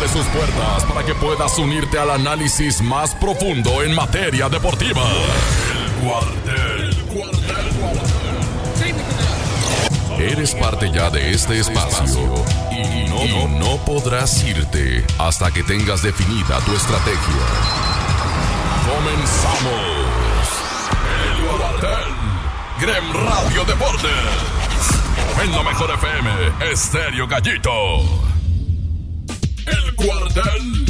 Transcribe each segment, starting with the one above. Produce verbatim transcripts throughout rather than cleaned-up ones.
sus puertas para que puedas unirte al análisis más profundo en materia deportiva. El Cuartel, Cuartel, Cuartel. Eres parte ya de este espacio y no, y no podrás irte hasta que tengas definida tu estrategia. Comenzamos. El Cuartel. Grem Radio Deportes. En la mejor F M, Estéreo Gallito. El Cuartel.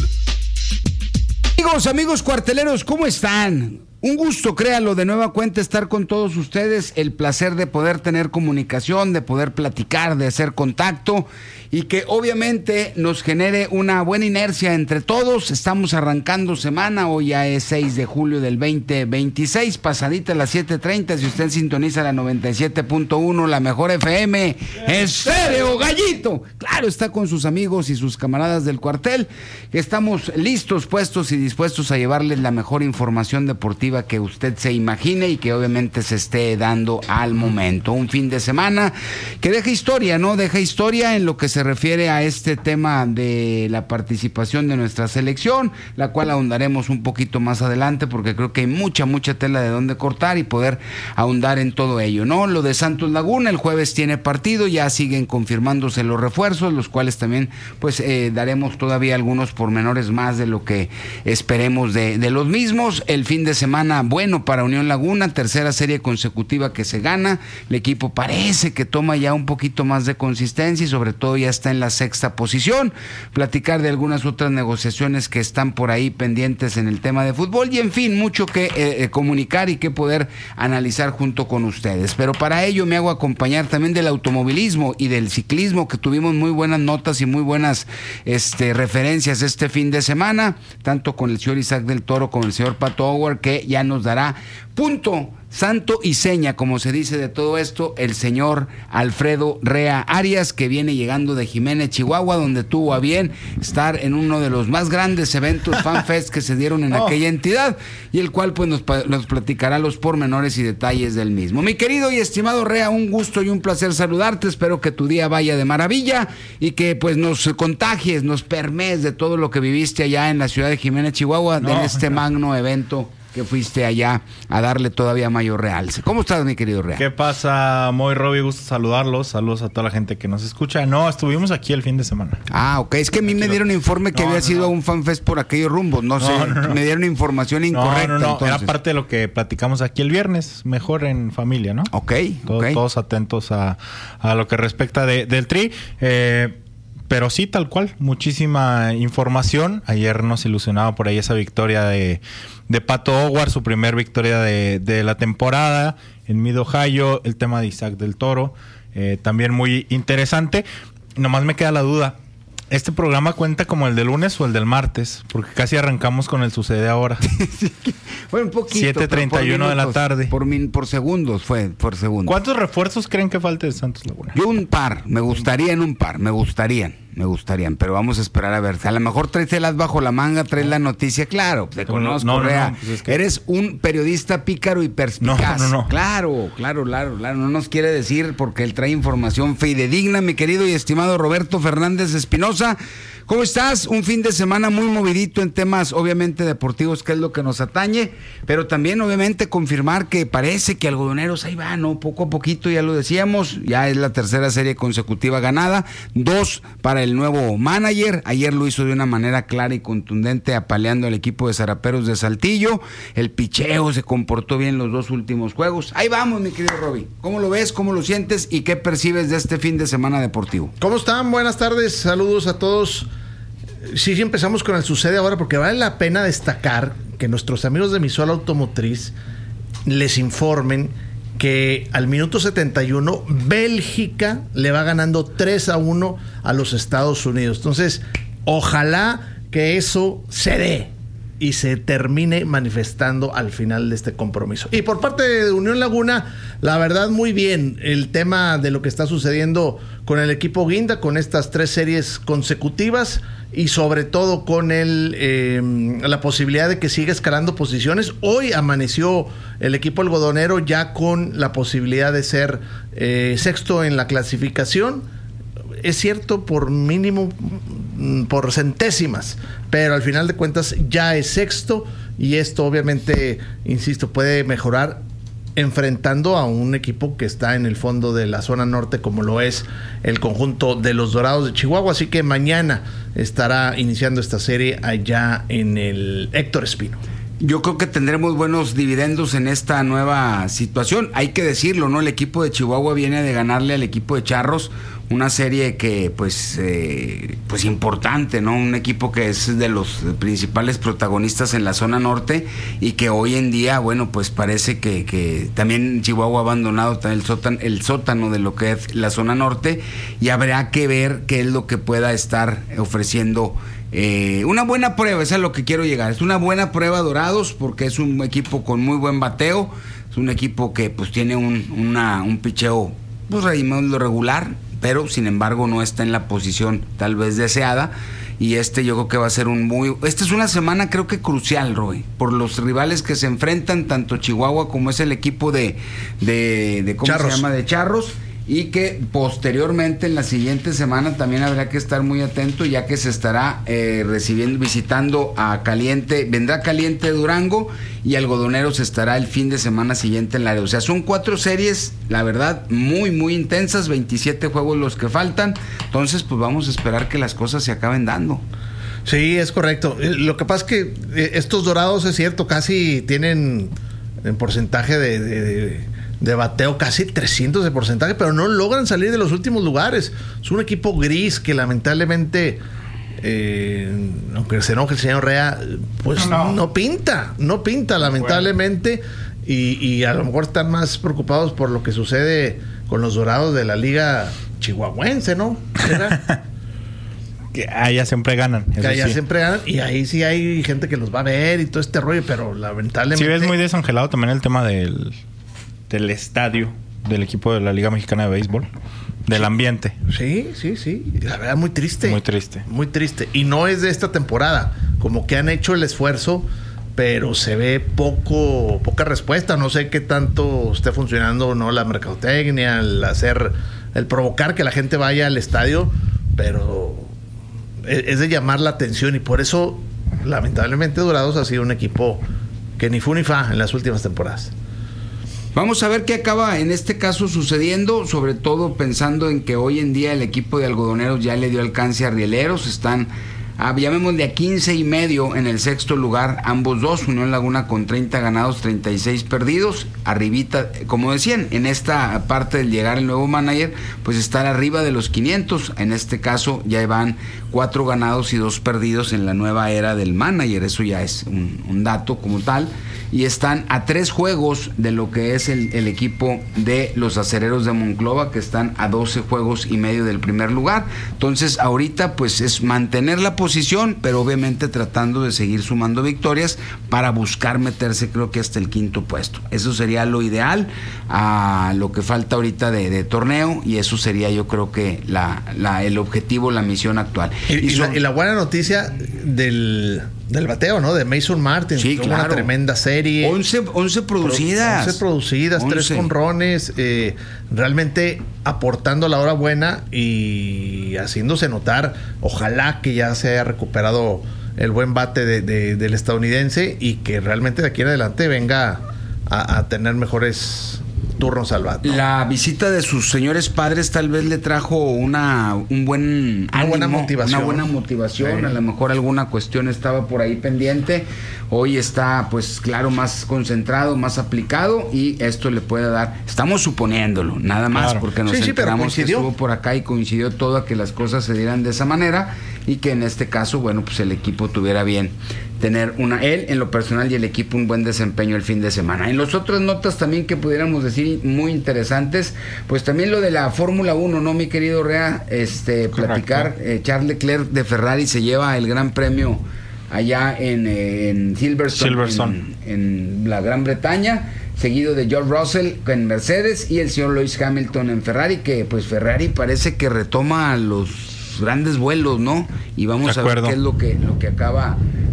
Amigos, amigos cuarteleros, ¿cómo están? Un gusto, créalo, de nueva cuenta estar con todos ustedes. El placer de poder tener comunicación, de poder platicar, de hacer contacto y que obviamente nos genere una buena inercia entre todos. Estamos arrancando semana, hoy ya es seis de julio del veinte veintiséis, pasadita a las siete treinta. Si usted sintoniza la noventa y siete punto uno, la mejor F M, Estéreo Gallito. Claro, está con sus amigos y sus camaradas del cuartel, que estamos listos, puestos y dispuestos a llevarles la mejor información deportiva que usted se imagine y que obviamente se esté dando al momento. Un fin de semana que deja historia, ¿no? Deja historia en lo que se refiere a este tema de la participación de nuestra selección, la cual ahondaremos un poquito más adelante porque creo que hay mucha, mucha tela de dónde cortar y poder ahondar en todo ello, ¿no? Lo de Santos Laguna, el jueves tiene partido, ya siguen confirmándose los refuerzos, los cuales también pues eh, daremos todavía algunos pormenores más de lo que esperemos de, de los mismos. El fin de semana bueno para Unión Laguna, tercera serie consecutiva que se gana, el equipo parece que toma ya un poquito más de consistencia y sobre todo ya está en la sexta posición. Platicar de algunas otras negociaciones que están por ahí pendientes en el tema de fútbol y en fin, mucho que eh, comunicar y que poder analizar junto con ustedes, pero para ello me hago acompañar también del automovilismo y del ciclismo, que tuvimos muy buenas notas y muy buenas este, referencias este fin de semana, tanto con el señor Isaac del Toro como el señor Pato Howard, que ya nos dará punto, santo y seña, como se dice de todo esto, el señor Alfredo Rea Arias, que viene llegando de Jiménez, Chihuahua, donde tuvo a bien estar en uno de los más grandes eventos FanFest que se dieron en oh. aquella entidad, y el cual pues nos, nos platicará los pormenores y detalles del mismo. Mi querido y estimado Rea, un gusto y un placer saludarte, espero que tu día vaya de maravilla y que pues nos contagies, nos permees de todo lo que viviste allá en la ciudad de Jiménez, Chihuahua, no, en este no. magno evento que fuiste allá a darle todavía mayor realce. ¿Cómo estás, mi querido Real? ¿Qué pasa, Moy, Robbie? Gusto saludarlos. Saludos a toda la gente que nos escucha. No, estuvimos aquí el fin de semana. Ah, ok. Es que a mí aquí me dieron lo... informe que no, había no, sido no. un fanfest por aquellos rumbos. No, no sé, no, no. me dieron información incorrecta. No, no, no. Entonces. Era parte de lo que platicamos aquí el viernes. Mejor en familia, ¿no? Ok, Todos, okay. todos atentos a, a lo que respecta de, del Tri. Eh... Pero sí, tal cual, muchísima información. Ayer nos ilusionaba por ahí esa victoria de, de Pato Howard, su primer victoria de, de la temporada en Mid Ohio, el tema de Isaac del Toro, eh, también muy interesante. Nomás me queda la duda, ¿este programa cuenta como el del lunes o el del martes? Porque casi arrancamos con el sucede ahora. Bueno, un poquito. siete treinta y uno de la tarde. Por, min, por segundos fue, por segundos. ¿Cuántos refuerzos creen que falte de Santos Laguna? Yo un par, me gustarían un par, me gustarían, me gustarían, pero vamos a esperar a ver. A lo mejor traes las bajo la manga, traes la noticia, claro, te conozco, no, no, Rea. No, pues es que... Eres un periodista pícaro y perspicaz. No, no, no. Claro, claro, claro, claro. No nos quiere decir porque él trae información fidedigna, mi querido y estimado Roberto Fernández Espinosa. ¿Cómo estás? Un fin de semana muy movidito en temas obviamente deportivos, que es lo que nos atañe, pero también obviamente confirmar que parece que Algodoneros ahí va, ¿no? Poco a poquito, ya lo decíamos, ya es la tercera serie consecutiva ganada, dos para el nuevo manager, ayer lo hizo de una manera clara y contundente apaleando al equipo de Zaraperos de Saltillo, el picheo se comportó bien los dos últimos juegos, ahí vamos mi querido Roby, ¿cómo lo ves, cómo lo sientes y qué percibes de este fin de semana deportivo? ¿Cómo están? Buenas tardes, saludos a todos. Sí, sí, empezamos con el sucede ahora porque vale la pena destacar que nuestros amigos de Misual Automotriz les informen que al minuto setenta y uno Bélgica le va ganando tres a uno a los Estados Unidos. Entonces, ojalá que eso se dé y se termine manifestando al final de este compromiso. Y por parte de Unión Laguna, la verdad muy bien el tema de lo que está sucediendo con el equipo Guinda, con estas tres series consecutivas y sobre todo con el eh, la posibilidad de que siga escalando posiciones. Hoy amaneció el equipo algodonero ya con la posibilidad de ser eh, sexto en la clasificación. es cierto por mínimo, por centésimas, pero al final de cuentas ya es sexto y esto obviamente, insisto, puede mejorar enfrentando a un equipo que está en el fondo de la zona norte, como lo es el conjunto de los Dorados de Chihuahua. Así que mañana estará iniciando esta serie allá en el Héctor Espino. Yo creo que tendremos buenos dividendos en esta nueva situación. Hay que decirlo, ¿no? El equipo de Chihuahua viene de ganarle al equipo de Charros, una serie que, pues, eh, pues importante, ¿no? Un equipo que es de los principales protagonistas en la zona norte y que hoy en día, bueno, pues parece que, que también Chihuahua ha abandonado el sótano, el sótano de lo que es la zona norte, y habrá que ver qué es lo que pueda estar ofreciendo. Eh, una buena prueba, esa es a lo que quiero llegar. Es una buena prueba Dorados, porque es un equipo con muy buen bateo, es un equipo que pues tiene un, una, un picheo pues regular, pero sin embargo no está en la posición tal vez deseada, y este yo creo que va a ser un muy... Esta es una semana creo que crucial, Roy, por los rivales que se enfrentan, tanto Chihuahua como es el equipo de, de, de ¿cómo Charros. se llama? De Charros, y que posteriormente en la siguiente semana también habrá que estar muy atento, ya que se estará eh, recibiendo, visitando a Caliente, vendrá Caliente Durango, y Algodoneros estará el fin de semana siguiente en la área. O sea, son cuatro series, la verdad, muy, muy intensas, veintisiete juegos los que faltan, entonces pues vamos a esperar que las cosas se acaben dando. Sí, es correcto. Lo que pasa es que estos Dorados, es cierto, casi tienen en porcentaje de... de, de de bateo casi trescientos de porcentaje, pero no logran salir de los últimos lugares. Es un equipo gris que lamentablemente, eh, aunque se enoje el señor Rea, pues no, no pinta, no pinta lamentablemente, y, y a lo mejor están más preocupados por lo que sucede con los Dorados de la liga chihuahuense, ¿no? Que allá siempre ganan. Que allá sí. siempre ganan, y ahí sí hay gente que los va a ver y todo este rollo, pero lamentablemente... Sí, es muy desangelado también el tema del... del estadio del equipo de la Liga Mexicana de Béisbol, del ambiente. Sí, sí, sí. La verdad, muy triste. Muy triste. Muy triste. Y no es de esta temporada. Como que han hecho el esfuerzo, pero se ve poco, poca respuesta. No sé qué tanto esté funcionando o no la mercadotecnia, el hacer, el provocar que la gente vaya al estadio, pero es de llamar la atención, y por eso, lamentablemente, Dorados ha sido un equipo que ni fu ni fa en las últimas temporadas. Vamos a ver qué acaba en este caso sucediendo, sobre todo pensando en que hoy en día el equipo de Algodoneros ya le dio alcance a Rieleros, están a, llamémosle a quince y medio en el sexto lugar, ambos dos, Unión Laguna con treinta ganados, treinta y seis perdidos, arribita, como decían, en esta parte del llegar el nuevo manager, pues estar arriba de los quinientos, en este caso ya van cuatro ganados y dos perdidos en la nueva era del manager, eso ya es un, un dato como tal, y están a tres juegos de lo que es el, el equipo de los Acereros de Monclova, que están a doce juegos y medio del primer lugar. Entonces ahorita pues es mantener la posición, pero obviamente tratando de seguir sumando victorias para buscar meterse, creo que hasta el quinto puesto. Eso sería lo ideal a lo que falta ahorita de, de torneo, y eso sería, yo creo que la, la el objetivo, la misión actual. Y, y, son, la, y la buena noticia del del bateo, ¿no? De Mason Martin. Sí, claro. Una tremenda serie. once, once producidas. once producidas, once. tres jonrones, eh, realmente aportando la hora buena y haciéndose notar. Ojalá que ya se haya recuperado el buen bate de, de, del estadounidense, y que realmente de aquí en adelante venga a, a tener mejores turnos al bat, ¿no? La visita de sus señores padres tal vez le trajo una un buen una ánimo, buena motivación, una buena motivación. Sí. A lo mejor alguna cuestión estaba por ahí pendiente. Hoy está, pues claro, más concentrado, más aplicado, y esto le puede dar, estamos suponiéndolo, nada más, claro, porque nos sí, enteramos sí, que estuvo por acá y coincidió todo a que las cosas se dieran de esa manera, y que en este caso, bueno, pues el equipo tuviera bien tener una, él en lo personal y el equipo un buen desempeño el fin de semana. En las otras notas también que pudiéramos decir muy interesantes, pues también lo de la Fórmula uno, ¿no, mi querido Rea? Este, platicar, eh, Charles Leclerc de Ferrari se lleva el gran premio allá en, en Silverstone, Silverstone. En, en la Gran Bretaña, seguido de George Russell en Mercedes y el señor Lewis Hamilton en Ferrari, que pues Ferrari parece que retoma los grandes vuelos, ¿no? Y vamos a ver qué es lo que, lo que acaba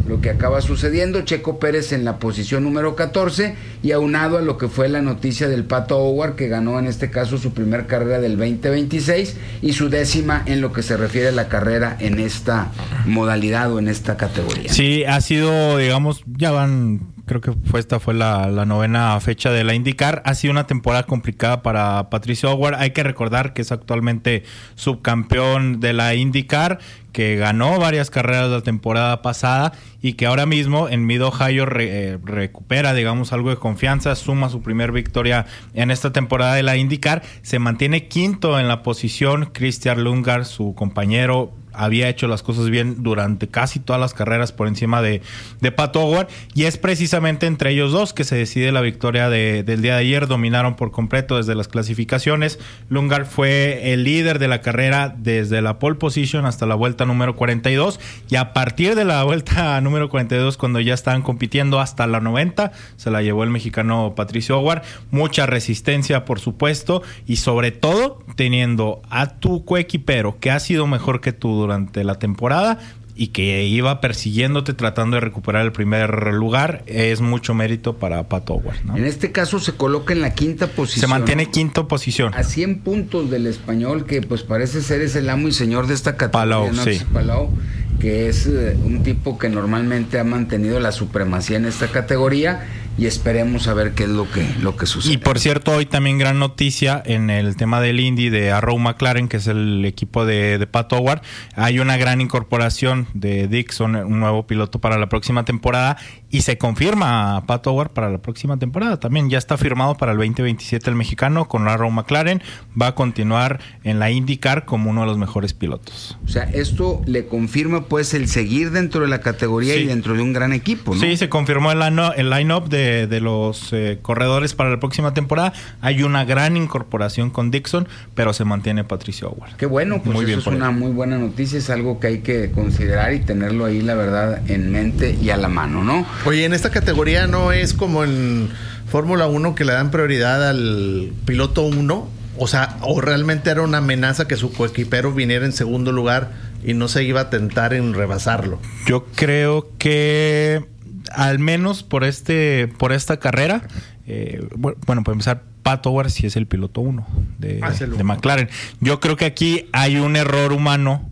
lo que acaba sucediendo. Checo Pérez en la posición número catorce, y aunado a lo que fue la noticia del Pato O'Ward, que ganó en este caso su primer carrera del veinte veintiséis y su décima en lo que se refiere a la carrera en esta modalidad o en esta categoría. Sí, ha sido, digamos, ya van, creo que fue esta fue la, la novena fecha de la IndyCar. Ha sido una temporada complicada para Patricio O'Ward. Hay que recordar que es actualmente subcampeón de la IndyCar, que ganó varias carreras la temporada pasada y que ahora mismo en Mid Ohio re, eh, recupera, digamos, algo de confianza, suma su primer victoria en esta temporada de la IndyCar, se mantiene quinto en la posición. Christian Lundgaard, su compañero, había hecho las cosas bien durante casi todas las carreras por encima de, de Pato O'Ward, y es precisamente entre ellos dos que se decide la victoria de, del día de ayer. Dominaron por completo desde las clasificaciones. Lundgaard fue el líder de la carrera desde la pole position hasta la vuelta número cuarenta y dos, y a partir de la vuelta número cuarenta y dos, cuando ya estaban compitiendo hasta la noventa, se la llevó el mexicano Patricio O'Ward. Mucha resistencia, por supuesto, y sobre todo teniendo a tu coequipero que ha sido mejor que tú durante la temporada y que iba persiguiéndote tratando de recuperar el primer lugar, es mucho mérito para Pato O'Ward, ¿no? En este caso se coloca en la quinta posición. Se mantiene quinta posición. A cien puntos del español, que pues parece ser es el amo y señor de esta categoría. Palau, ¿no? sí. Palau, que es eh, un tipo que normalmente ha mantenido la supremacía en esta categoría, y esperemos a ver qué es lo que, lo que sucede. Y por cierto, hoy también gran noticia en el tema del Indy de Arrow McLaren, que es el equipo de, de Pato O'Ward. Hay una gran incorporación de Dixon, un nuevo piloto para la próxima temporada, y se confirma a Pato O'Ward para la próxima temporada. También ya está firmado para el veinte veintisiete el mexicano con Arrow McLaren. Va a continuar en la IndyCar como uno de los mejores pilotos. O sea, esto le confirma pues el seguir dentro de la categoría, sí, y dentro de un gran equipo, ¿no? Sí, se confirmó el, line- el line-up de de los eh, corredores para la próxima temporada. Hay una gran incorporación con Dixon, pero se mantiene Patricio O'Ward. Qué bueno, pues muy eso bien es una él. muy buena noticia, es algo que hay que considerar y tenerlo ahí, la verdad, en mente y a la mano, ¿no? Oye, en esta categoría no es como en Fórmula uno que le dan prioridad al piloto uno, o sea, o realmente era una amenaza que su coequipero viniera en segundo lugar y no se iba a tentar en rebasarlo. Yo creo que al menos por este por esta carrera, eh, bueno, para empezar, Pato O'Ward sí es el piloto uno de, ah, de McLaren. Yo creo que aquí hay un error humano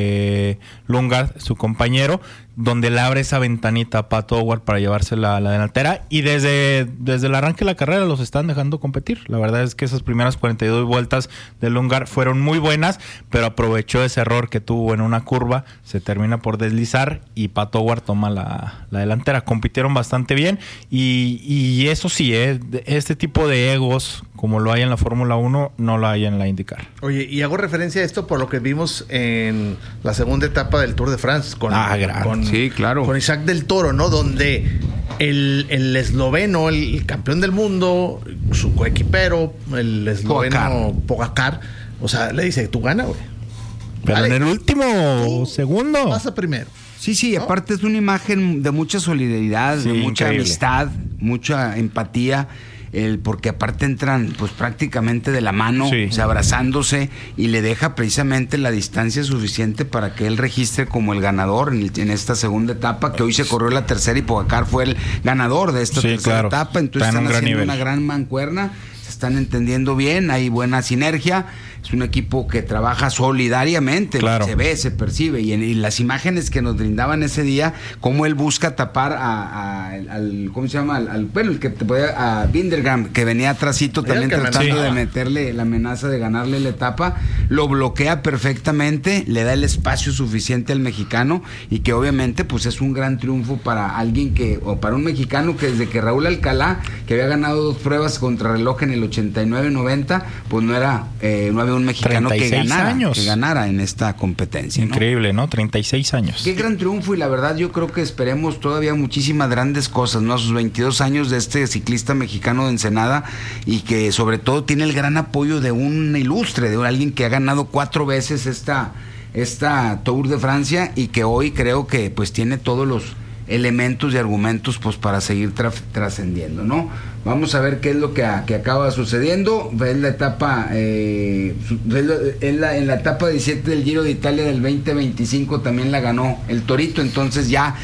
de Lundgaard, su compañero, donde le abre esa ventanita a Pato O'Ward para llevarse la, la delantera, y desde, desde el arranque de la carrera los están dejando competir. La verdad es que esas primeras cuarenta y dos vueltas de Lundgaard fueron muy buenas, pero aprovechó ese error que tuvo en una curva, se termina por deslizar y Pato O'Ward toma la, la delantera. Compitieron bastante bien, y, y eso sí, ¿eh? Este tipo de egos, como lo hay en la Fórmula uno, no lo hay en la IndyCar. Oye, y hago referencia a esto por lo que vimos en la segunda etapa del Tour de France con, ah, con, sí, claro, con Isaac del Toro, ¿no? Donde el, el esloveno, el, el campeón del mundo, su coequipero, el esloveno Pogacar, o sea, le dice, tú gana, güey. Pero Dale, en el último segundo pasa primero. Sí, sí, ¿no? Aparte es una imagen de mucha solidaridad, sí, de mucha increíble. amistad, mucha empatía. El, porque aparte entran pues prácticamente de la mano, sí, o sea, abrazándose, y le deja precisamente la distancia suficiente para que él registre como el ganador en, el, en esta segunda etapa, que hoy se corrió la tercera y Pogacar fue el ganador de esta sí, tercera claro. etapa. Entonces Está en están un gran haciendo nivel. una gran mancuerna, se están entendiendo bien, hay buena sinergia. Es un equipo que trabaja solidariamente, claro. Se ve, se percibe, y en y las imágenes que nos brindaban ese día, cómo él busca tapar a, a al, ¿cómo se llama? Al, al bueno, el que te podía, a Vindergam, que venía atrásito también tratando sí. de meterle la amenaza de ganarle la etapa, lo bloquea perfectamente, le da el espacio suficiente al mexicano, y que obviamente pues es un gran triunfo para alguien que, o para un mexicano que desde que Raúl Alcalá, que había ganado dos pruebas contra reloj en el ochenta y nueve noventa, pues no era, eh, no había un mexicano que ganara, años. que ganara en esta competencia, ¿no? Increíble, ¿no? treinta y seis años. Qué gran triunfo, y la verdad yo creo que esperemos todavía muchísimas grandes cosas, ¿no? A sus veintidós años de este ciclista mexicano de Ensenada, y que sobre todo tiene el gran apoyo de un ilustre, de alguien que ha ganado cuatro veces esta, esta Tour de Francia, y que hoy creo que pues tiene todos los elementos y argumentos pues para seguir tra- trascendiendo, ¿no? Vamos a ver qué es lo que, a, que acaba sucediendo. Es la etapa eh, es la, es la, en la etapa diecisiete del Giro de Italia del veinte veinticinco también la ganó el Torito, entonces ya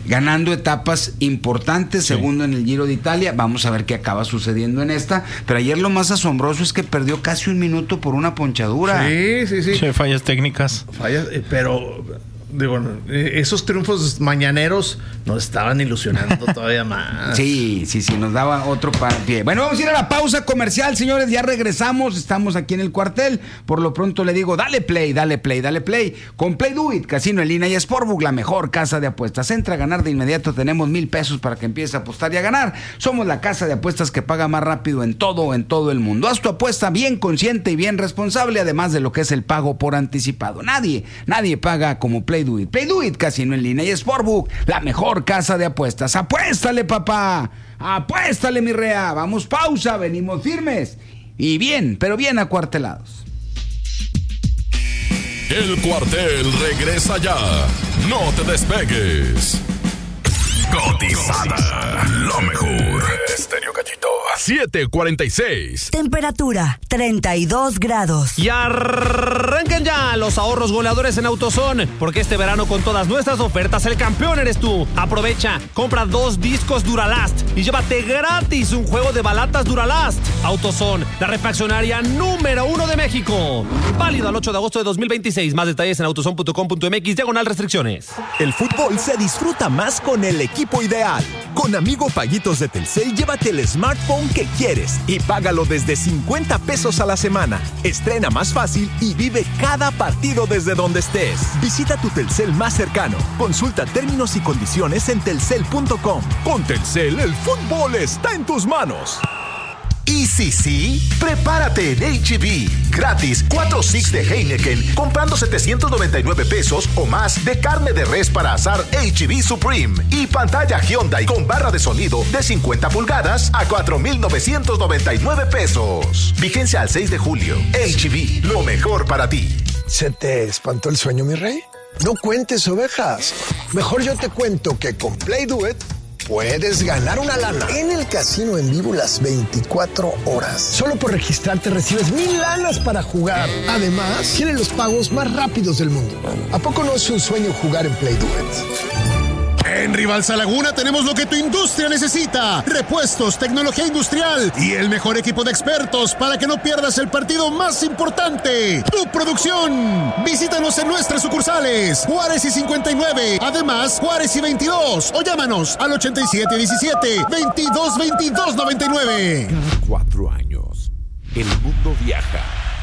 ganando etapas importantes, sí. Segundo en el Giro de Italia. Vamos a ver qué acaba sucediendo en esta. Pero ayer lo más asombroso es que perdió casi un minuto por una ponchadura. Sí, sí, sí. Che, fallas técnicas. Fallas, eh, pero digo, esos triunfos mañaneros nos estaban ilusionando todavía más. Sí, sí, sí, nos daba otro pie. Bueno, vamos a ir a la pausa comercial, señores. Ya regresamos, estamos aquí en el cuartel. Por lo pronto le digo, dale play, dale play, dale play. Con Play Do It, Casino en línea y Sportbook, la mejor casa de apuestas. Entra a ganar de inmediato, tenemos mil pesos para que empieces a apostar y a ganar. Somos la casa de apuestas que paga más rápido en todo, en todo el mundo. Haz tu apuesta bien consciente y bien responsable, además de lo que es el pago por anticipado. Nadie, nadie paga como Play Do It. Play Do It, Casino en línea y Sportbook, la mejor casa de apuestas. ¡Apuéstale, papá! ¡Apuéstale, mi rea! Vamos, pausa, venimos firmes. Y bien, pero bien acuartelados. El cuartel regresa ya. No te despegues. Cotizada. Lo mejor. Estéreo Gallito. siete cuarenta y seis. Temperatura treinta y dos grados. Y arrancan ya los ahorros goleadores en AutoZone, porque este verano con todas nuestras ofertas el campeón eres tú. Aprovecha, compra dos discos Duralast y llévate gratis un juego de balatas Duralast. AutoZone, la refaccionaria número uno de México. Válido al ocho de agosto de dos mil veintiséis. Más detalles en autozone punto com punto m x, diagonal restricciones. El fútbol se disfruta más con el equipo ideal. Con Amigo Paguitos de Telcel, llévate el smartphone que quieres y págalo desde cincuenta pesos a la semana. Estrena más fácil y vive cada partido desde donde estés. Visita tu Telcel más cercano. Consulta términos y condiciones en telcel punto com. Con Telcel, el fútbol está en tus manos. Y si sí, prepárate en H E B. Gratis, cuatro six de Heineken, comprando setecientos noventa y nueve pesos o más de carne de res para asar H E B Supreme. Y pantalla Hyundai con barra de sonido de cincuenta pulgadas a cuatro mil novecientos noventa y nueve pesos. Vigencia al seis de julio. H E B, lo mejor para ti. ¿Se te espantó el sueño, mi rey? No cuentes ovejas. Mejor yo te cuento que con Play Do It puedes ganar una lana en el casino en vivo las veinticuatro horas. Solo por registrarte recibes mil lanas para jugar. Además, tiene los pagos más rápidos del mundo. ¿A poco no es un sueño jugar en Play Do It? En Rivalsa Laguna tenemos lo que tu industria necesita: repuestos, tecnología industrial y el mejor equipo de expertos para que no pierdas el partido más importante, tu producción. Visítanos en nuestras sucursales Juárez y cincuenta y nueve, además Juárez y veintidós, o llámanos al ochenta y siete diecisiete, veintidós veintidós noventa y nueve. Cada cuatro años el mundo viaja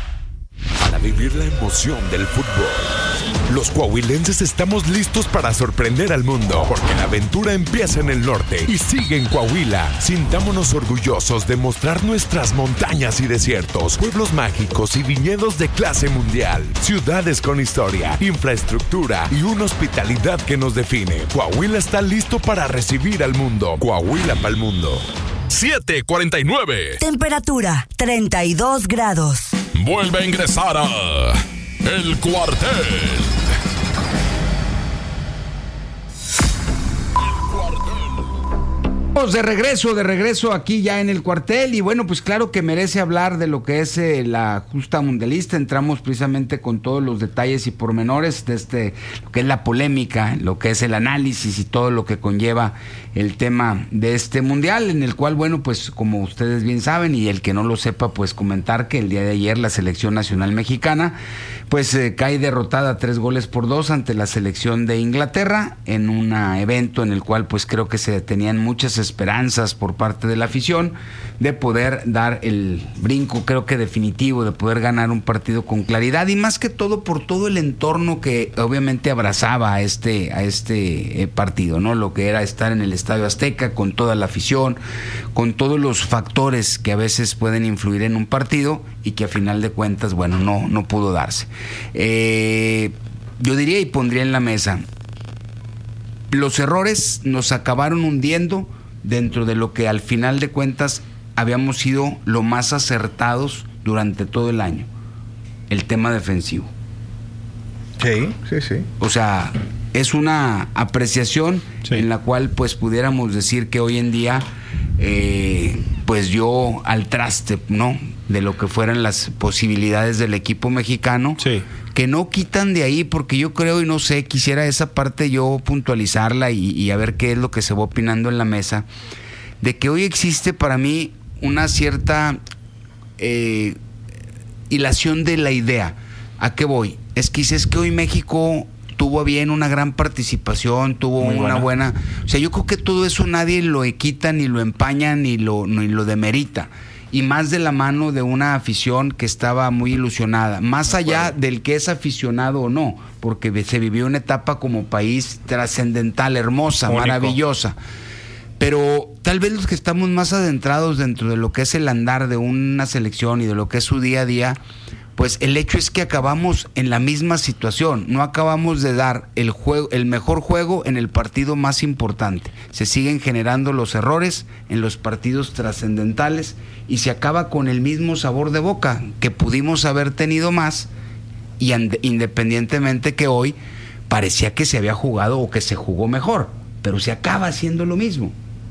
para vivir la emoción del fútbol. Los coahuilenses estamos listos para sorprender al mundo, porque la aventura empieza en el norte y sigue en Coahuila. Sintámonos orgullosos de mostrar nuestras montañas y desiertos, pueblos mágicos y viñedos de clase mundial, ciudades con historia, infraestructura y una hospitalidad que nos define. Coahuila está listo para recibir al mundo. Coahuila pa'l mundo. siete cuarenta y nueve. Temperatura treinta y dos grados. Vuelve a ingresar a El Cuartel. De regreso, de regreso aquí ya en el cuartel, y bueno, pues claro que merece hablar de lo que es eh, la justa mundialista. Entramos precisamente con todos los detalles y pormenores de este, lo que es la polémica, lo que es el análisis y todo lo que conlleva el tema de este mundial, en el cual, bueno, pues como ustedes bien saben, y el que no lo sepa, pues comentar que el día de ayer la selección nacional mexicana pues eh, cae derrotada tres goles por dos ante la selección de Inglaterra en un evento en el cual pues creo que se tenían muchas esperanzas por parte de la afición de poder dar el brinco, creo que definitivo, de poder ganar un partido con claridad, y más que todo por todo el entorno que obviamente abrazaba a este a este eh, partido, ¿no? Lo que era estar en el Estadio Azteca con toda la afición, con todos los factores que a veces pueden influir en un partido y que a final de cuentas, bueno, no no pudo darse. Eh, yo diría y pondría en la mesa, los errores nos acabaron hundiendo dentro de lo que al final de cuentas habíamos sido lo más acertados durante todo el año, el tema defensivo. Sí, sí, sí. O sea, es una apreciación sí. en la cual pues pudiéramos decir que hoy en día eh, pues yo al traste, ¿no? de lo que fueran las posibilidades del equipo mexicano, sí. que no quitan de ahí, porque yo creo, y no sé, quisiera esa parte yo puntualizarla y, y a ver qué es lo que se va opinando en la mesa, de que hoy existe para mí una cierta eh, hilación de la idea. ¿A qué voy? Es que es que hoy México tuvo bien una gran participación, tuvo Muy una buena. buena... O sea, yo creo que todo eso nadie lo quita, ni lo empaña, ni lo, ni lo demerita. Y más de la mano de una afición que estaba muy ilusionada. Más allá del que es aficionado o no, porque se vivió una etapa como país trascendental, hermosa, Único. maravillosa. Pero tal vez los que estamos más adentrados dentro de lo que es el andar de una selección y de lo que es su día a día, pues el hecho es que acabamos en la misma situación. No acabamos de dar el juego, el mejor juego en el partido más importante. Se siguen generando los errores en los partidos trascendentales y se acaba con el mismo sabor de boca que pudimos haber tenido más, y and- independientemente que hoy parecía que se había jugado o que se jugó mejor, pero se acaba haciendo lo mismo.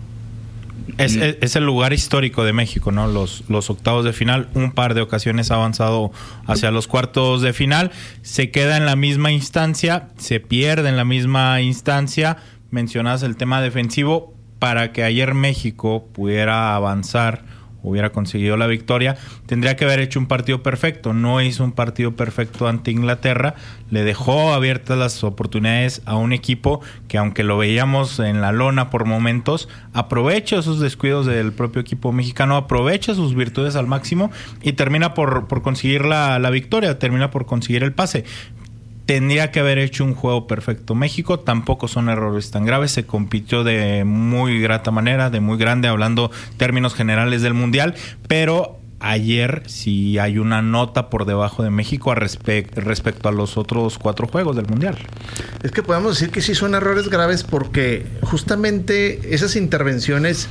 Es, es, es el lugar histórico de México, ¿no? Los, los octavos de final, un par de ocasiones ha avanzado hacia los cuartos de final, se queda en la misma instancia, se pierde en la misma instancia. Mencionas el tema defensivo. Para que ayer México pudiera avanzar, hubiera conseguido la victoria, tendría que haber hecho un partido perfecto. No hizo un partido perfecto ante Inglaterra, le dejó abiertas las oportunidades a un equipo que, aunque lo veíamos en la lona por momentos, aprovecha esos descuidos del propio equipo mexicano, aprovecha sus virtudes al máximo y termina por, por conseguir la, la victoria, termina por conseguir el pase. Tendría que haber hecho un juego perfecto México, tampoco son errores tan graves, se compitió de muy grata manera, de muy grande, hablando términos generales del Mundial, pero ayer sí hay una nota por debajo de México a respe- respecto a los otros cuatro juegos del Mundial. Es que podemos decir que sí son errores graves porque justamente esas intervenciones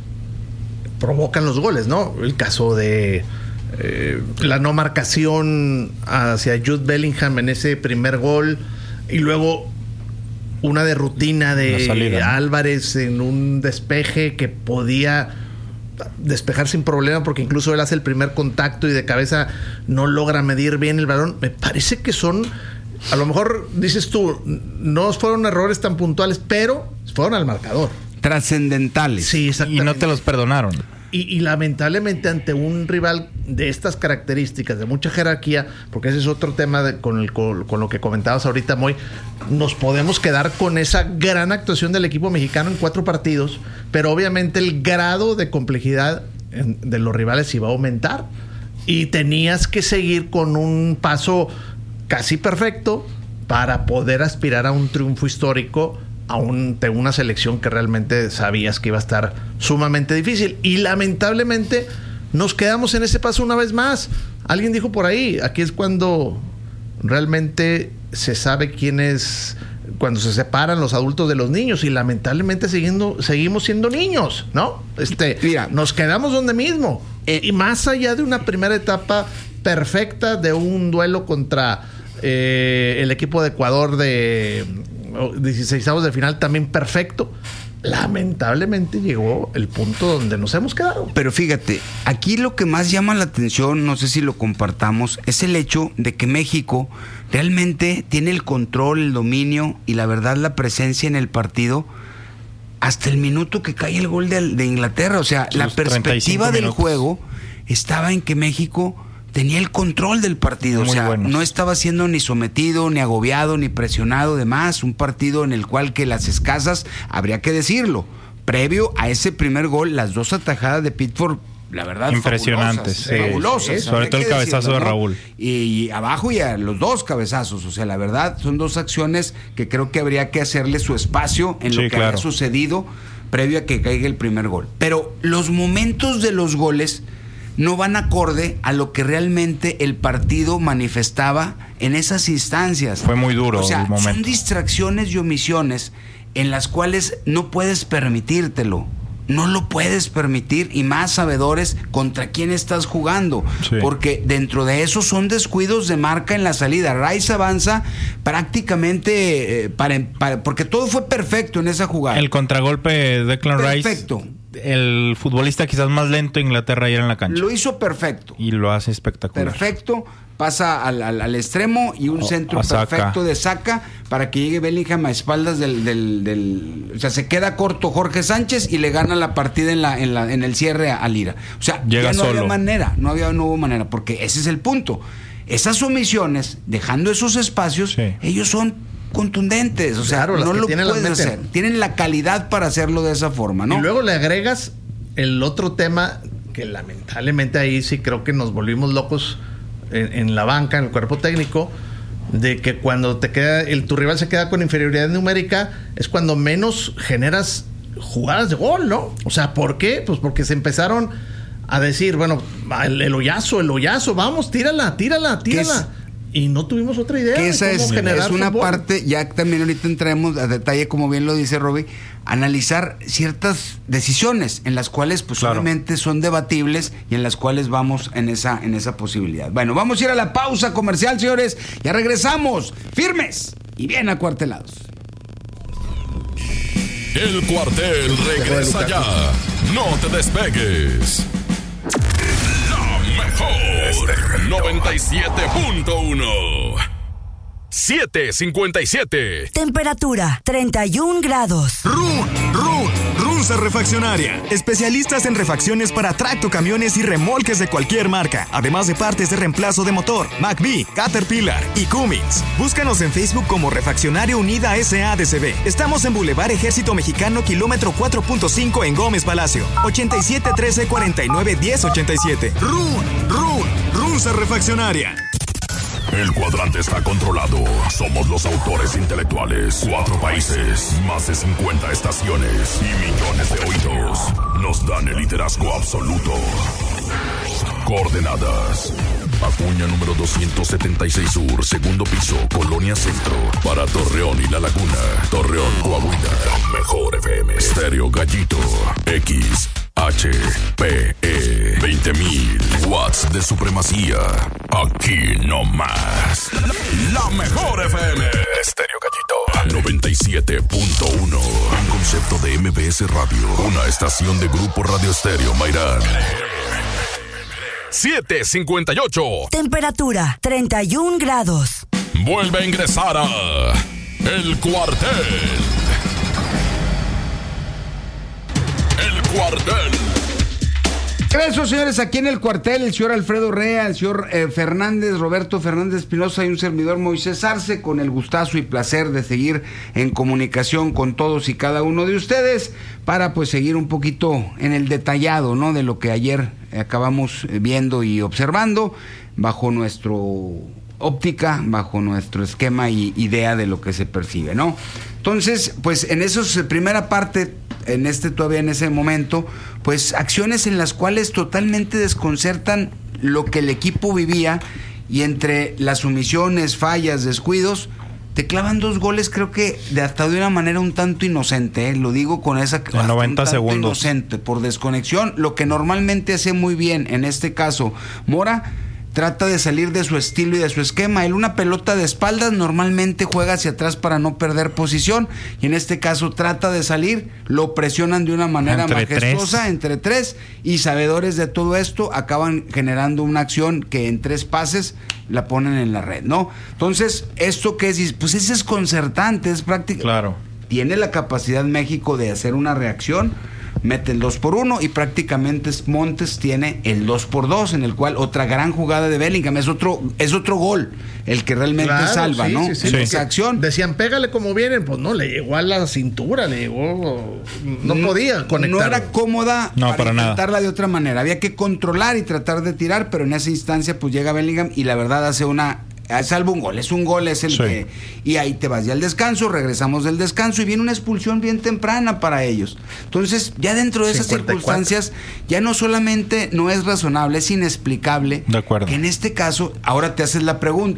provocan los goles, ¿no? El caso de... Eh, la no marcación hacia Jude Bellingham en ese primer gol, y luego una de rutina de salida, ¿no? Álvarez en un despeje que podía despejar sin problema, porque incluso él hace el primer contacto y de cabeza no logra medir bien el balón. Me parece que son, a lo mejor dices tú, no fueron errores tan puntuales, pero fueron al marcador, trascendentales. Sí, exactamente. Y no te los perdonaron. Y, y lamentablemente ante un rival de estas características, de mucha jerarquía, porque ese es otro tema de, con, el, con, con lo que comentabas ahorita, Moy, nos podemos quedar con esa gran actuación del equipo mexicano en cuatro partidos, pero obviamente el grado de complejidad en, de los rivales iba a aumentar y tenías que seguir con un paso casi perfecto para poder aspirar a un triunfo histórico a un, de una selección que realmente sabías que iba a estar sumamente difícil. Y lamentablemente nos quedamos en ese paso una vez más. Alguien dijo por ahí, aquí es cuando realmente se sabe quién es, cuando se separan los adultos de los niños, y lamentablemente siguiendo, seguimos siendo niños, ¿no? Este, Mira, nos quedamos donde mismo. Eh, y más allá de una primera etapa perfecta de un duelo contra eh, el equipo de Ecuador de dieciseisavos de final también perfecto, lamentablemente llegó el punto donde nos hemos quedado. Pero fíjate, aquí lo que más llama la atención, no sé si lo compartamos, es el hecho de que México realmente tiene el control, el dominio y la verdad la presencia en el partido hasta el minuto que cae el gol de, de Inglaterra. O sea, la perspectiva del juego estaba en que México tenía el control del partido. Muy o sea, buenos. No estaba siendo ni sometido, ni agobiado, ni presionado de más. Un partido en el cual que las escasas, habría que decirlo, previo a ese primer gol, las dos atajadas de Pickford, la verdad, impresionantes, fabulosas, sí, fabulosas. Sí, sobre todo el cabezazo decirlo, de Raúl. ¿no? Y, y abajo y a los dos cabezazos. O sea, la verdad, son dos acciones que creo que habría que hacerle su espacio en sí, lo que claro. había sucedido previo a que caiga el primer gol. Pero los momentos de los goles no van acorde a lo que realmente el partido manifestaba en esas instancias. Fue muy duro, o sea, el momento. Son distracciones y omisiones en las cuales no puedes permitírtelo. No lo puedes permitir, y más sabedores contra quién estás jugando. Sí. Porque dentro de eso son descuidos de marca en la salida. Rice avanza prácticamente eh, para, para, porque todo fue perfecto en esa jugada. El contragolpe de Declan Rice. Perfecto. el futbolista quizás más lento de Inglaterra ayer en la cancha. Lo hizo perfecto. Y lo hace espectacular. Perfecto. Pasa al, al, al extremo y un O- centro a Saka. perfecto de Saka para que llegue Bellingham a espaldas del, del, del... O sea, se queda corto Jorge Sánchez y le gana la partida en la en, la, en el cierre a Lira. O sea, Llega ya no solo. había manera, no había no hubo manera, porque ese es el punto. Esas omisiones, dejando esos espacios, Sí. ellos son contundentes. O sea, Claro, las no que lo tienen las puedes meten. hacer. Tienen la calidad para hacerlo de esa forma, ¿no? Y luego le agregas el otro tema que lamentablemente ahí sí creo que nos volvimos locos en, en la banca, en el cuerpo técnico, de que cuando te queda el tu rival se queda con inferioridad numérica es cuando menos generas jugadas de gol, ¿no? O sea, ¿por qué? Pues porque se empezaron a decir, bueno, el, el hoyazo, el hoyazo, vamos, tírala, tírala, tírala. Y no tuvimos otra idea. Que de esa cómo es, generar es una fútbol. parte, ya también ahorita entraremos a detalle, como bien lo dice Roby, analizar ciertas decisiones en las cuales pues Claro. obviamente son debatibles y en las cuales vamos en esa, en esa posibilidad. Bueno, vamos a ir a la pausa comercial, señores, ya regresamos, firmes y bien acuartelados. El cuartel regresa ya. No te despegues. La mejor noventa y siete punto uno. siete cincuenta y siete. Temperatura treinta y un grados. Run, Run, Runza Refaccionaria. Especialistas en refacciones para tractocamiones y remolques de cualquier marca. Además de partes de reemplazo de motor, McBee, Caterpillar y Cummins. Búscanos en Facebook como Refaccionaria Unida S A D C B. Estamos en Boulevard Ejército Mexicano, kilómetro cuatro punto cinco en Gómez Palacio. ochenta y siete trece cuarenta y nueve diez ochenta y siete. Run, Run, Runza Refaccionaria. El cuadrante está controlado. Somos los autores intelectuales. Cuatro países, más de cincuenta estaciones y millones de oídos nos dan el liderazgo absoluto. Coordenadas: Acuña número doscientos setenta y seis Sur, segundo piso, Colonia Centro. Para Torreón y La Laguna, Torreón, Coahuila. Mejor F M. Estéreo Gallito. X H P E veinte mil watts de supremacía. Aquí no más. La mejor F M. Estéreo Gallito. noventa y siete punto uno. Un concepto de M B S Radio. Una estación de Grupo Radio Estéreo Mairán. siete cincuenta y ocho. Temperatura treinta y un grados. Vuelve a ingresar a El Cuartel. El Cuartel. Regreso, señores, aquí en el cuartel, el señor Alfredo Rea, el señor eh, Fernández, Roberto Fernández Espinosa y un servidor Moisés Arce, con el gustazo y placer de seguir en comunicación con todos y cada uno de ustedes para pues seguir un poquito en el detallado, ¿no?, de lo que ayer acabamos viendo y observando bajo nuestro óptica, bajo nuestro esquema y idea de lo que se percibe, ¿no? Entonces, pues en esos eh, primera parte, en este todavía en ese momento, pues acciones en las cuales totalmente desconcertan lo que el equipo vivía, y entre las omisiones, fallas, descuidos, te clavan dos goles, creo que de hasta de una manera un tanto inocente, ¿eh? Lo digo con esa En noventa segundos. inocente, por desconexión, lo que normalmente hace muy bien, en este caso Mora, trata de salir de su estilo y de su esquema. Él, una pelota de espaldas, normalmente juega hacia atrás para no perder posición, y en este caso trata de salir, lo presionan de una manera Entre majestuosa tres. entre tres, y sabedores de todo esto acaban generando una acción que en tres pases la ponen en la red, ¿no? Entonces, ¿esto qué es? Pues es desconcertante, es práctico. Claro. Tiene la capacidad México de hacer una reacción, mete el dos por uno, y prácticamente Montes tiene el dos por dos, en el cual otra gran jugada de Bellingham, es otro es otro gol el que realmente Claro, salva, sí, ¿no? sí, sí, en porque esa acción. Decían, pégale como vienen, pues no, le llegó a la cintura, le llegó, no podía conectar. No era cómoda No, para nada. intentarla de otra manera, había que controlar y tratar de tirar, pero en esa instancia pues llega Bellingham y la verdad hace una salvo un gol, es un gol, es el Sí. que, y ahí te vas ya al descanso, regresamos del descanso y viene una expulsión bien temprana para ellos. Entonces, ya dentro de esas cincuenta y cuatro. circunstancias, ya no solamente no es razonable, es inexplicable. De acuerdo. Que en este caso, ahora te haces la pregunta,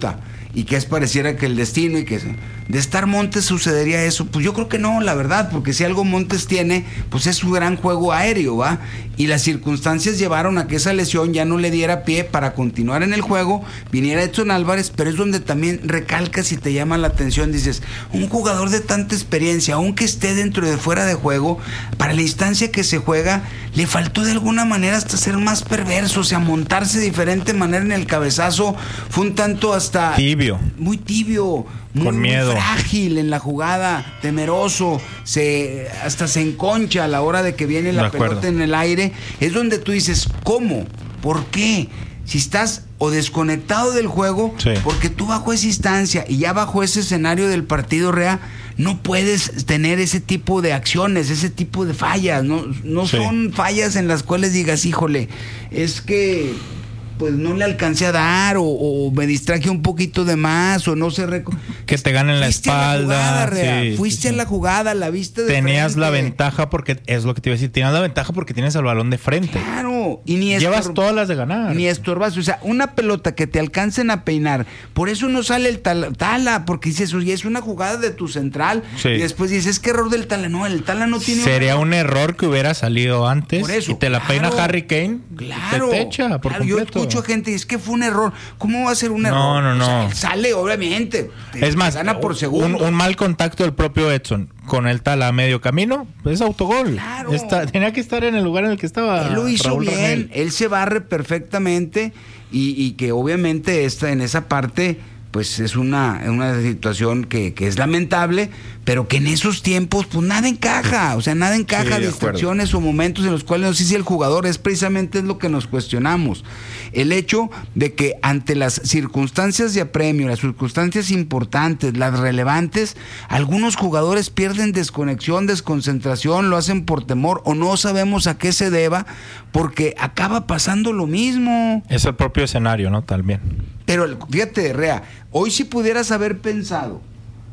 y que es pareciera que el destino y que de estar Montes sucedería eso. Pues yo creo que no, la verdad, porque si algo Montes tiene, pues es su gran juego aéreo, ¿va? Y las circunstancias llevaron a que esa lesión ya no le diera pie para continuar en el juego, viniera Edson Álvarez, pero es donde también recalcas y te llama la atención, dices, un jugador de tanta experiencia, aunque esté dentro de fuera de juego, para la instancia que se juega, le faltó de alguna manera hasta ser más perverso, o sea, montarse de diferente manera en el cabezazo, fue un tanto hasta... Tibio. Muy tibio, muy, con miedo, muy frágil en la jugada, temeroso, se hasta se enconcha a la hora de que viene la pelota en el aire. Es donde tú dices, ¿cómo? ¿Por qué? Si estás o desconectado del juego, sí, porque tú bajo esa instancia y ya bajo ese escenario del partido real, no puedes tener ese tipo de acciones, ese tipo de fallas, no, no sí. son fallas en las cuales digas, híjole, es que pues no le alcancé a dar o, o me distraje un poquito de más o no se reco- que te ganen la espalda, a la jugada, sí, fuiste sí, sí. a la jugada, la viste de tenías frente. La ventaja porque es lo que te iba a decir, tenías la ventaja porque tienes el balón de frente, claro, y ni llevas estor- todas las de ganar, ni estorbas, o sea, una pelota que te alcancen a peinar, por eso no sale el tal- Tala, porque dices, oye, es una jugada de tu central, sí. y después dices, es que error del Tala, no, el Tala no tiene sería un error, un error que hubiera salido antes por eso, y te la claro, peina Harry Kane, claro, te echa por claro, completo. Yo escucho a gente, es que fue un error. ¿Cómo va a ser un error? No, no, no. O sea, sale, obviamente. Es más, gana por segundo. Un, un mal contacto del propio Edson con el Tala a medio camino, es autogol. Claro. Está, tenía que estar en el lugar en el que estaba. Él lo hizo Raúl bien, Rangel. Él se barre perfectamente y, y que obviamente está en esa parte, pues es una, una situación que, que es lamentable, pero que en esos tiempos pues nada encaja, o sea, nada encaja, sí, distracciones o momentos en los cuales no sé si el jugador es precisamente es lo que nos cuestionamos. El hecho de que ante las circunstancias de apremio, las circunstancias importantes, las relevantes, algunos jugadores pierden desconexión, desconcentración, lo hacen por temor o no sabemos a qué se deba, porque acaba pasando lo mismo. Es el propio escenario, ¿no? También. Pero fíjate, Rea, hoy si pudieras haber pensado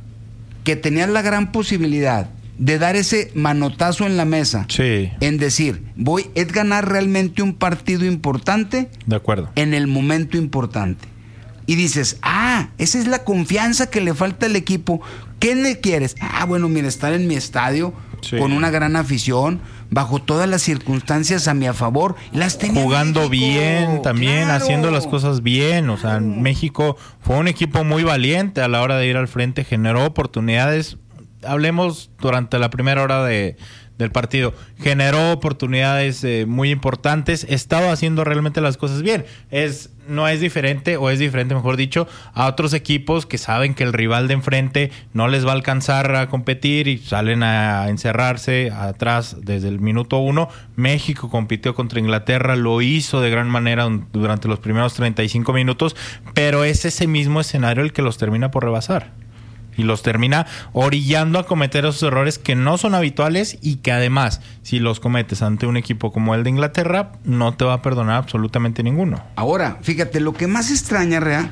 que tenías la gran posibilidad de dar ese manotazo en la mesa, sí, en decir, voy es ganar realmente un partido importante, de acuerdo, en el momento importante. Y dices, ah, esa es la confianza que le falta al equipo. ¿Qué le quieres? Ah, bueno, mira, estar en mi estadio, sí, con una gran afición, bajo todas las circunstancias a mi favor, las tenía jugando México, bien también, claro, haciendo las cosas bien, o sea, claro. México fue un equipo muy valiente a la hora de ir al frente, generó oportunidades, hablemos durante la primera hora de del partido, generó oportunidades eh, muy importantes, estaba haciendo realmente las cosas bien. Es no es diferente, o es diferente, mejor dicho, a otros equipos que saben que el rival de enfrente no les va a alcanzar a competir y salen a encerrarse atrás desde el minuto uno. México compitió contra Inglaterra, lo hizo de gran manera durante los primeros treinta y cinco minutos, pero es ese mismo escenario el que los termina por rebasar. Y los termina orillando a cometer esos errores que no son habituales y que además, si los cometes ante un equipo como el de Inglaterra, no te va a perdonar absolutamente ninguno. Ahora, fíjate, lo que más extraña, Rea,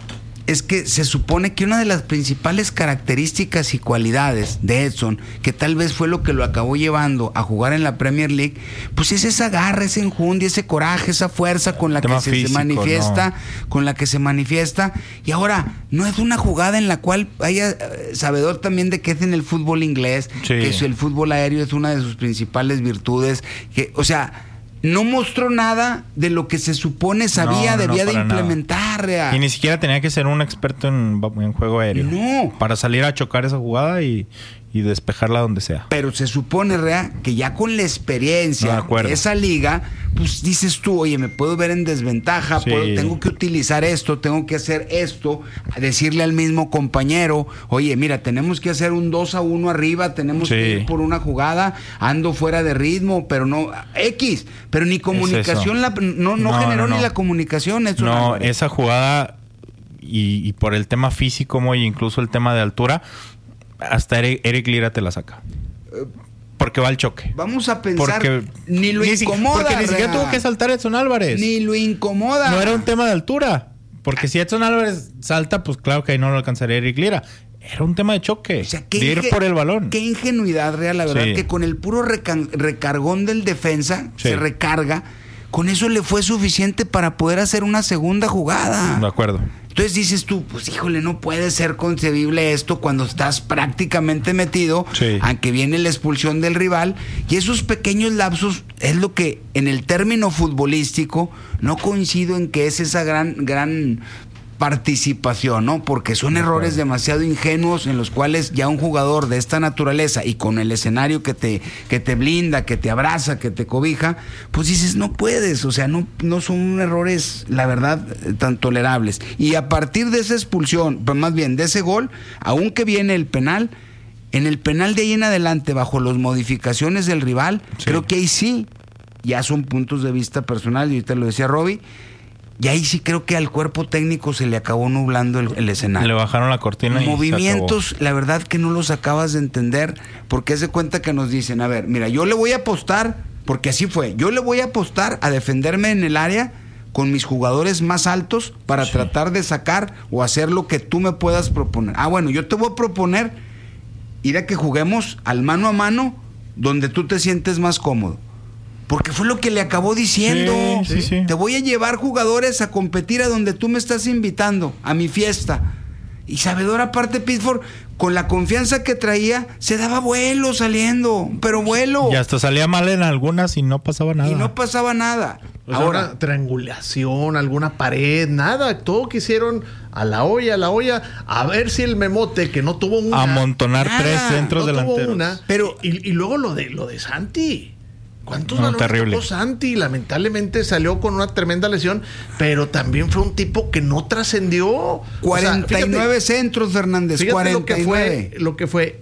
es que se supone que una de las principales características y cualidades de Edson, que tal vez fue lo que lo acabó llevando a jugar en la Premier League, pues es esa garra, ese enjundia, ese coraje, esa fuerza con la que se, físico, se manifiesta, no. con la que se manifiesta. Y ahora, no es una jugada en la cual haya sabedor también de que es en el fútbol inglés, sí. que es el fútbol aéreo es una de sus principales virtudes, que, o sea, no mostró nada de lo que se supone sabía, no, no, debía no, de implementar. Nada. Y ni siquiera tenía que ser un experto en, en juego aéreo. No. Para salir a chocar esa jugada y, y despejarla donde sea. Pero se supone, Rea, que ya con la experiencia no, de esa liga, pues dices tú, oye, me puedo ver en desventaja, sí. puedo, tengo que utilizar esto, tengo que hacer esto, decirle al mismo compañero, oye, mira, tenemos que hacer un dos a uno arriba, tenemos sí. que ir por una jugada, ando fuera de ritmo, pero no, X, pero ni comunicación, la, no, no, no generó no, no. ni la comunicación. Eso no, no esa jugada, y, y por el tema físico, muy incluso el tema de altura, hasta Eric, Eric Lira te la saca. Porque va al choque. Vamos a pensar, porque, ni lo ni incomoda. Porque ni siquiera tuvo que saltar Edson Álvarez. Ni lo incomoda. No era un tema de altura. Porque si Edson Álvarez salta, pues claro que ahí no lo alcanzaría Eric Lira. Era un tema de choque, o sea, de ir por el balón. Qué ingenuidad, Real, la verdad, sí. que con el puro reca- recargón del defensa, sí. se recarga, con eso le fue suficiente para poder hacer una segunda jugada. De acuerdo. Entonces dices tú, pues híjole, no puede ser concebible esto cuando estás prácticamente metido, sí. aunque viene la expulsión del rival, y esos pequeños lapsos es lo que en el término futbolístico no coincido en que es esa gran, gran participación, ¿no? Porque son errores demasiado ingenuos en los cuales ya un jugador de esta naturaleza y con el escenario que te, que te blinda, que te abraza, que te cobija, pues dices, no puedes, o sea, no, no son errores, la verdad, tan tolerables. Y a partir de esa expulsión, pues más bien de ese gol, aunque viene el penal, en el penal de ahí en adelante, bajo las modificaciones del rival, sí. creo que ahí sí, ya son puntos de vista personal, y ahorita lo decía Roby, y ahí sí creo que al cuerpo técnico se le acabó nublando el, el escenario. Le bajaron la cortina y movimientos, se acabó. La verdad que no los acabas de entender, porque haz de cuenta que nos dicen, a ver, mira, yo le voy a apostar, porque así fue, yo le voy a apostar a defenderme en el área con mis jugadores más altos para sí. tratar de sacar o hacer lo que tú me puedas proponer. Ah, bueno, yo te voy a proponer ir a que juguemos al mano a mano donde tú te sientes más cómodo. Porque fue lo que le acabó diciendo. Sí, sí, sí. Te voy a llevar jugadores a competir a donde tú me estás invitando, a mi fiesta. Y sabedor aparte, Pittsburgh, con la confianza que traía, se daba vuelo saliendo, pero vuelo. Y hasta salía mal en algunas y no pasaba nada. Y no pasaba nada. O sea, ahora, una triangulación, alguna pared, nada. Todo que hicieron a la olla, a la olla, a ver si el Memote, que no tuvo una. Amontonar nada, tres centros no delanteros. Tuvo una, pero, y, y luego lo de, lo de Santi. ¿Cuántos no, balones tocó Santi? Lamentablemente salió con una tremenda lesión, pero también fue un tipo que no trascendió. cuarenta y nueve o sea, fíjate, centros, Fernández. cuarenta y nueve. Lo que fue, lo que fue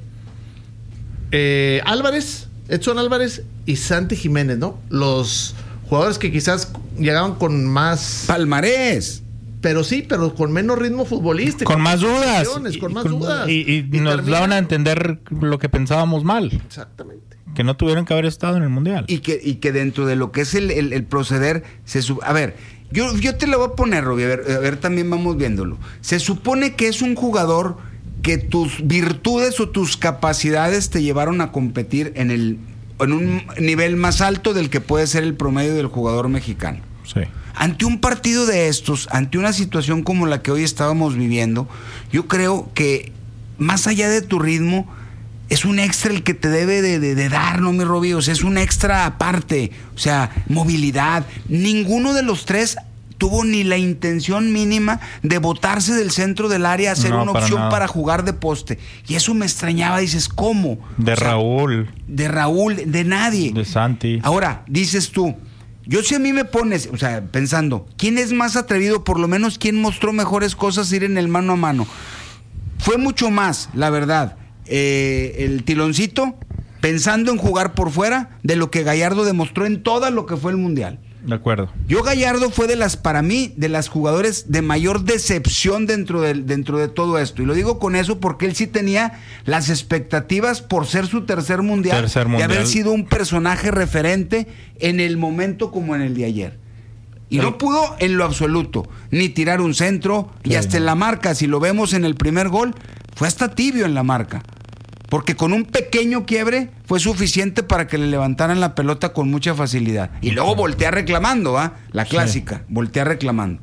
eh, Álvarez, Edson Álvarez y Santi Jiménez, ¿no? Los jugadores que quizás llegaban con más palmarés. Pero sí, pero con menos ritmo futbolístico. Con más dudas. Y, con más con, dudas. Y, y, y nos termina. daban a entender lo que pensábamos mal. Exactamente. Que no tuvieron que haber estado en el Mundial. Y que, y que dentro de lo que es el, el, el proceder, se sub... a ver, yo, yo te lo voy a poner, Robbie, a ver, a ver, también vamos viéndolo. Se supone que es un jugador que tus virtudes o tus capacidades te llevaron a competir en, el, en un nivel más alto del que puede ser el promedio del jugador mexicano. Sí. Ante un partido de estos, ante una situación como la que hoy estábamos viviendo, yo creo que más allá de tu ritmo, es un extra el que te debe de, de, de dar, ¿no, mi Robbie? O sea, es un extra aparte. O sea, movilidad. Ninguno de los tres tuvo ni la intención mínima de botarse del centro del área a hacer no, una para opción nada. Para jugar de poste. Y eso me extrañaba. Dices, ¿cómo? De o sea, Raúl. De Raúl, de nadie. De Santi. Ahora, dices tú, yo si a mí me pones, o sea, pensando, ¿quién es más atrevido? Por lo menos, ¿quién mostró mejores cosas ir en el mano a mano? Fue mucho más, la verdad. Eh, el Tiloncito pensando en jugar por fuera de lo que Gallardo demostró en todo lo que fue el Mundial. De acuerdo. Yo Gallardo fue de las, para mí, de las jugadores de mayor decepción dentro de, dentro de todo esto. Y lo digo con eso porque él sí tenía las expectativas por ser su tercer mundial, tercer mundial. de haber sido un personaje referente en el momento como en el de ayer. Y no pudo en lo absoluto, ni tirar un centro, sí, y hasta en la marca, si lo vemos en el primer gol, fue hasta tibio en la marca. Porque con un pequeño quiebre fue suficiente para que le levantaran la pelota con mucha facilidad. Y luego voltea reclamando, ¿ah? La clásica, sí. voltea reclamando.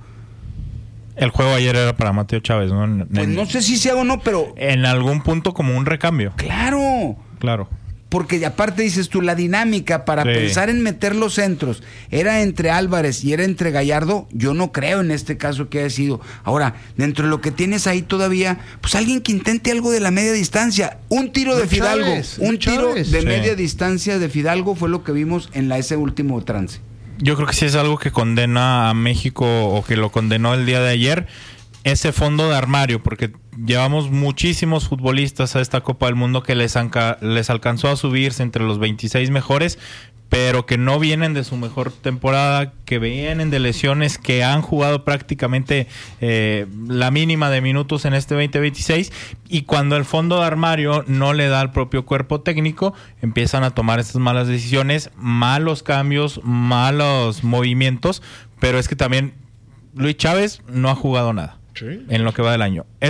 El juego ayer era para Mateo Chávez, ¿no? En, pues no sé si sea o no, pero... En algún punto como un recambio. ¡Claro! Claro. Porque aparte dices tú, la dinámica para sí. pensar en meter los centros era entre Álvarez y era entre Gallardo. Yo no creo en este caso que haya sido. Ahora, dentro de lo que tienes ahí todavía, pues alguien que intente algo de la media distancia. Un tiro de Fidalgo, Chávez, un tiro Chávez. de Sí. media distancia de Fidalgo fue lo que vimos en la, ese último trance. Yo creo que sí es algo que condena a México o que lo condenó el día de ayer. Ese fondo de armario, porque llevamos muchísimos futbolistas a esta Copa del Mundo que les, anca, les alcanzó a subirse entre los veintiséis mejores, pero que no vienen de su mejor temporada, que vienen de lesiones, que han jugado prácticamente eh, la mínima de minutos en este veinte veintiséis, y cuando el fondo de armario no le da al propio cuerpo técnico, empiezan a tomar estas malas decisiones, malos cambios, malos movimientos, pero es que también Luis Chávez no ha jugado nada. Sí. En lo que va del año.